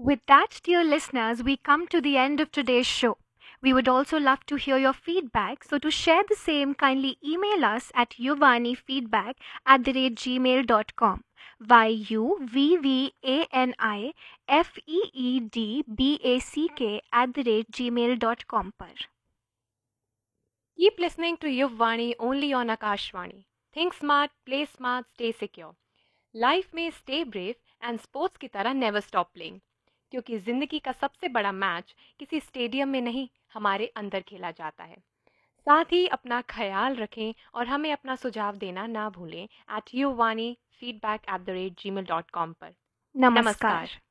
With that, dear listeners, we come to the end of today's show. We would also love to hear your feedback, so to share the same, kindly email us at yuvanifeedback@gmail.com. YUVVANIFEEDBACK पर। Keep listening to Yuvvani only on Akashvani. Think smart, play smart, stay secure. Life में stay brave and sports की तरह never stop playing, क्योंकि जिंदगी का सबसे बड़ा match किसी स्टेडियम में नहीं, हमारे अंदर खेला जाता है। साथ ही अपना ख्याल रखें और हमें अपना सुझाव देना ना भूलें @yuvanifeedback@gmail.com पर। नमस्कार। नमस्कार।